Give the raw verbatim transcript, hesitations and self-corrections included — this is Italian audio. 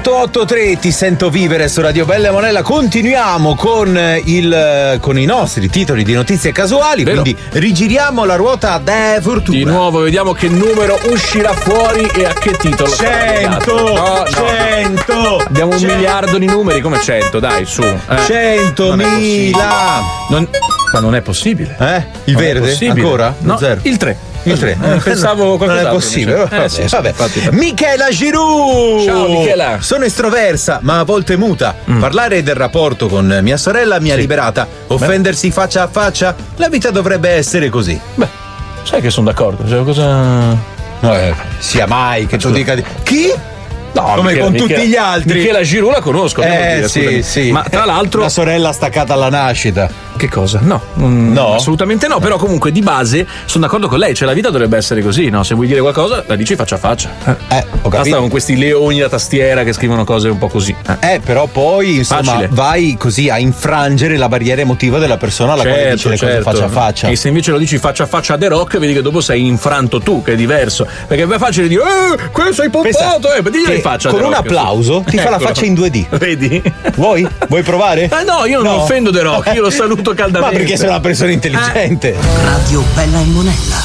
otto otto tre, ti sento vivere su Radio Bella e Monella. Continuiamo con il con i nostri titoli di notizie casuali. Vero. Quindi rigiriamo la ruota da fortuna. Di nuovo vediamo che numero uscirà fuori e a che titolo. cento No, no, cento no. Abbiamo un cento miliardo di numeri, come cento, dai, su. Eh. centomila. Non, ma non è possibile. Eh? Il Non è verde? possibile. Ancora? No, Zero. il tre. Il tre. Eh, pensavo qualcos'altro. Non è possibile. invece. Vabbè, Eh, sì, sì, vabbè. infatti, infatti. Michela Giroux. Ciao, Michela. Sono estroversa, ma a volte muta. Mm. Parlare del rapporto con mia sorella mi ha Sì. liberata. Offendersi faccia a faccia? La vita dovrebbe essere così. Beh, sai che sono d'accordo. Cioè, cosa. Eh, sia mai che tu dica di. Chi? No, Come Michela- con Michela- tutti gli altri. Michela Giroux la conosco. devo Eh dire, sì, assolutamente. sì. Ma tra l'altro. La sorella staccata alla nascita. Che cosa? No, mm, No? assolutamente no. Però comunque di base sono d'accordo con lei. Cioè, la vita dovrebbe essere così, no? Se vuoi dire qualcosa, la dici faccia a faccia. Eh. Eh, ho Basta capito. con questi leoni da tastiera che scrivono cose un po' così. Eh. Eh, però poi insomma Facile. vai così a infrangere la barriera emotiva della persona alla quale dice le cose faccia a faccia. E se invece lo dici faccia a faccia a The Rock, vedi che dopo sei infranto tu, che è diverso. Perché è facile dire, eh, questo sei pompato, eh, diglielo che in faccia. a con The un Rock, applauso sì. ti fa la Eccolo. faccia in due D. Vedi? Vuoi? Vuoi provare? Eh no, io non No. offendo The Rock, io lo saluto Ma caldamente. perché sei una persona intelligente. Radio Bella e Monella.